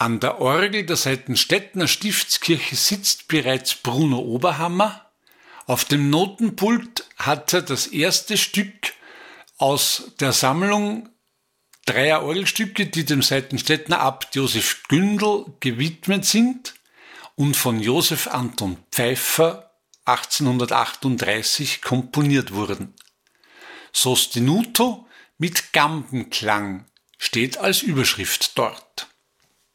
An der Orgel der Seitenstädtner Stiftskirche sitzt bereits Bruno Oberhammer. Auf dem Notenpult hat er das erste Stück aus der Sammlung dreier Orgelstücke, die dem Seitenstädtner Abt Josef Gündel gewidmet sind und von Josef Anton Pfeiffer 1838 komponiert wurden. Sostenuto mit Gambenklang steht als Überschrift dort.